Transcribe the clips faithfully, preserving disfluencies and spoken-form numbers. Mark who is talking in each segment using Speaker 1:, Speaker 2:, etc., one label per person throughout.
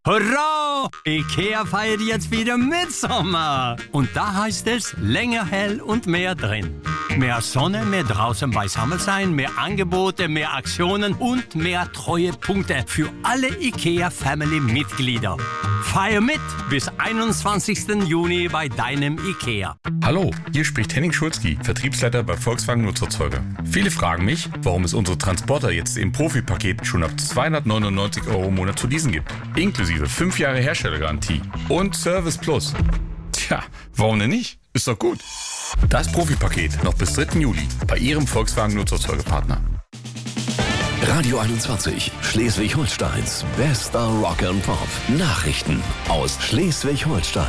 Speaker 1: Hurra! IKEA feiert jetzt wieder Mitsommer. Und da heißt es länger hell und mehr drin. Mehr Sonne, mehr draußen beisammen sein, mehr Angebote, mehr Aktionen und mehr Treuepunkte für alle IKEA-Family-Mitglieder. Feier mit bis einundzwanzigsten Juni bei deinem IKEA.
Speaker 2: Hallo, hier spricht Henning Schulzki, Vertriebsleiter bei Volkswagen Nutzerzeuger. Viele fragen mich, warum es unsere Transporter jetzt im Profi-Paket schon ab zweihundertneunundneunzig Euro im Monat zu leasen gibt. Inklusive fünf Jahre Herstellergarantie und Service Plus. Tja, warum denn nicht? Ist doch gut. Das Profi-Paket noch bis dritten Juli bei Ihrem Volkswagen Nutzerzeugerpartner.
Speaker 3: Radio einundzwanzig, Schleswig-Holsteins bester Rock and Pop. Nachrichten aus Schleswig-Holstein.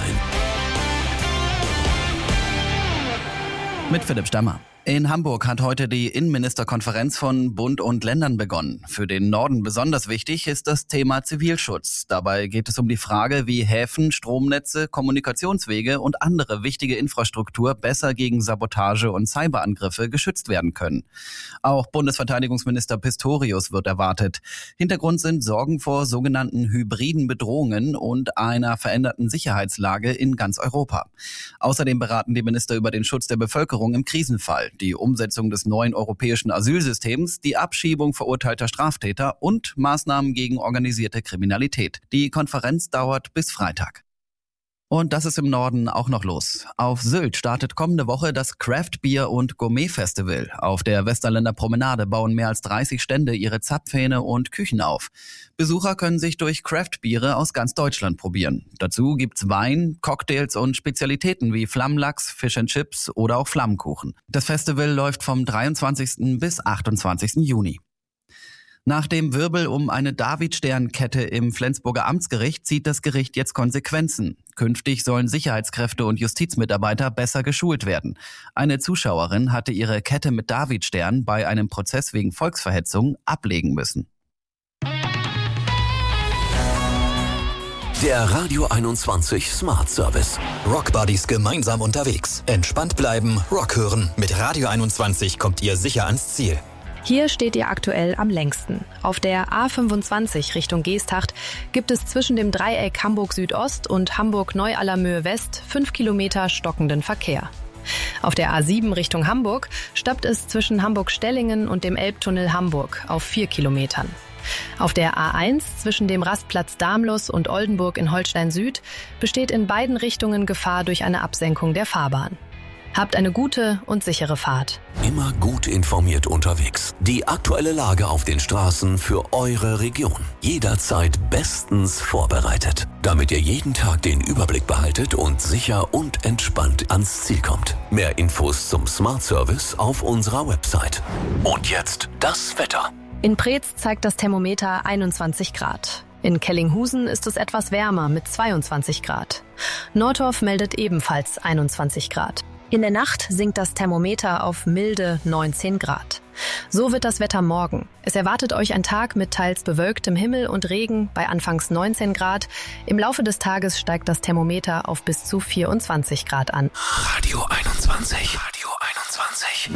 Speaker 4: Mit Philipp Stammer. In Hamburg hat heute die Innenministerkonferenz von Bund und Ländern begonnen. Für den Norden besonders wichtig ist das Thema Zivilschutz. Dabei geht es um die Frage, wie Häfen, Stromnetze, Kommunikationswege und andere wichtige Infrastruktur besser gegen Sabotage und Cyberangriffe geschützt werden können. Auch Bundesverteidigungsminister Pistorius wird erwartet. Hintergrund sind Sorgen vor sogenannten hybriden Bedrohungen und einer veränderten Sicherheitslage in ganz Europa. Außerdem beraten die Minister über den Schutz der Bevölkerung im Krisenfall, die Umsetzung des neuen europäischen Asylsystems, die Abschiebung verurteilter Straftäter und Maßnahmen gegen organisierte Kriminalität. Die Konferenz dauert bis Freitag. Und das ist im Norden auch noch los. Auf Sylt startet kommende Woche das Craft Beer und Gourmet Festival. Auf der Westerländer Promenade bauen mehr als dreißig Stände ihre Zapfhähne und Küchen auf. Besucher können sich durch Craft-Biere aus ganz Deutschland probieren. Dazu gibt's Wein, Cocktails und Spezialitäten wie Flammlachs, Fish and Chips oder auch Flammkuchen. Das Festival läuft vom dreiundzwanzigsten bis achtundzwanzigsten Juni. Nach dem Wirbel um eine Davidsternkette im Flensburger Amtsgericht zieht das Gericht jetzt Konsequenzen. Künftig sollen Sicherheitskräfte und Justizmitarbeiter besser geschult werden. Eine Zuschauerin hatte ihre Kette mit Davidstern bei einem Prozess wegen Volksverhetzung ablegen müssen.
Speaker 3: Der Radio einundzwanzig Smart Service.
Speaker 5: Rockbuddies gemeinsam unterwegs. Entspannt bleiben, Rock hören. Mit Radio einundzwanzig kommt ihr sicher ans Ziel.
Speaker 6: Hier steht ihr aktuell am längsten. Auf der A fünfundzwanzig Richtung Geesthacht gibt es zwischen dem Dreieck Hamburg Südost und Hamburg Neu-Allermöhe West fünf Kilometer stockenden Verkehr. Auf der A sieben Richtung Hamburg stoppt es zwischen Hamburg-Stellingen und dem Elbtunnel Hamburg auf vier Kilometern. Auf der A eins zwischen dem Rastplatz Damlos und Oldenburg in Holstein Süd besteht in beiden Richtungen Gefahr durch eine Absenkung der Fahrbahn. Habt eine gute und sichere Fahrt.
Speaker 3: Immer gut informiert unterwegs. Die aktuelle Lage auf den Straßen für eure Region. Jederzeit bestens vorbereitet, damit ihr jeden Tag den Überblick behaltet und sicher und entspannt ans Ziel kommt. Mehr Infos zum Smart Service auf unserer Website. Und jetzt das Wetter.
Speaker 6: In Preetz zeigt das Thermometer einundzwanzig Grad. In Kellinghusen ist es etwas wärmer mit zweiundzwanzig Grad. Nordorf meldet ebenfalls einundzwanzig Grad. In der Nacht sinkt das Thermometer auf milde neunzehn Grad. So wird das Wetter morgen. Es erwartet euch ein Tag mit teils bewölktem Himmel und Regen bei anfangs neunzehn Grad. Im Laufe des Tages steigt das Thermometer auf bis zu vierundzwanzig Grad an.
Speaker 3: Radio einundzwanzig. Radio einundzwanzig.